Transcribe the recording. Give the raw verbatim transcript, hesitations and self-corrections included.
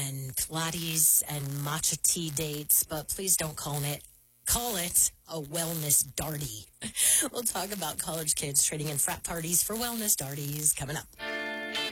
and Pilates and matcha tea dates, but please don't call it Call it a wellness darty. We'll talk about college kids trading in frat parties for wellness darties coming up.